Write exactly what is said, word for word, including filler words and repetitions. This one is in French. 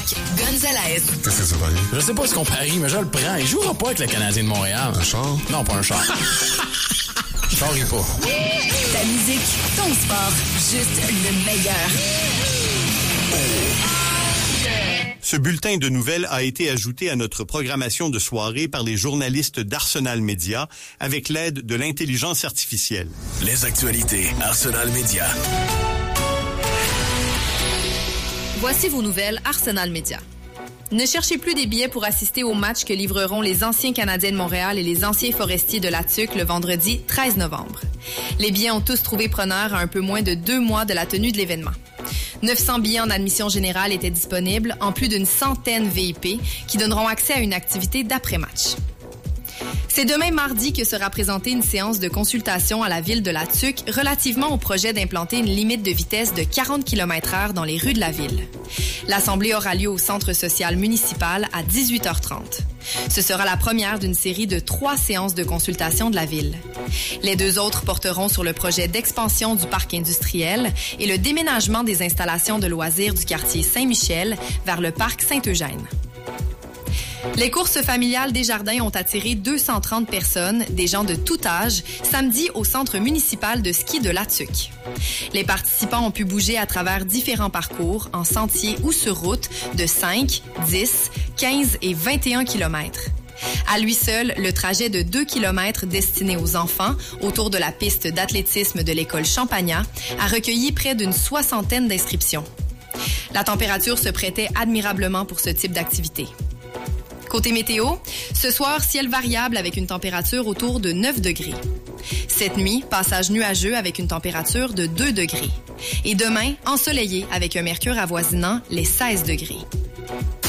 Gonzalez. Qu'est-ce que ça va dire? Je sais pas ce qu'on parie, mais je le prends. Il jouera pas avec le Canadien de Montréal. Un char? Non, pas un char. Je parie pas. Ta musique, ton sport, juste le meilleur. Ce bulletin de nouvelles a été ajouté à notre programmation de soirée par les journalistes d'Arsenal Média avec l'aide de l'intelligence artificielle. Les actualités Arsenal Média. Voici vos nouvelles Arsenal Média. Ne cherchez plus des billets pour assister au match que livreront les anciens Canadiens de Montréal et les anciens Forestiers de la Tuque le vendredi treize novembre. Les billets ont tous trouvé preneur à un peu moins de deux mois de la tenue de l'événement. neuf cents billets en admission générale étaient disponibles, en plus d'une centaine V I P qui donneront accès à une activité d'après-match. C'est demain mardi que sera présentée une séance de consultation à la ville de la Tuque relativement au projet d'implanter une limite de vitesse de quarante kilomètres heure dans les rues de la ville. L'assemblée aura lieu au centre social municipal à dix-huit heures trente. Ce sera la première d'une série de trois séances de consultation de la ville. Les deux autres porteront sur le projet d'expansion du parc industriel et le déménagement des installations de loisirs du quartier Saint-Michel vers le parc Saint-Eugène. Les courses familiales Desjardins ont attiré deux cent trente personnes, des gens de tout âge, samedi au centre municipal de ski de la Tuque. Les participants ont pu bouger à travers différents parcours, en sentier ou sur route, de cinq, dix, quinze et vingt et un kilomètres. À lui seul, le trajet de deux kilomètres destiné aux enfants autour de la piste d'athlétisme de l'école Champagnat a recueilli près d'une soixantaine d'inscriptions. La température se prêtait admirablement pour ce type d'activité. Côté météo, ce soir, ciel variable avec une température autour de neuf degrés. Cette nuit, passage nuageux avec une température de deux degrés. Et demain, ensoleillé avec un mercure avoisinant les seize degrés.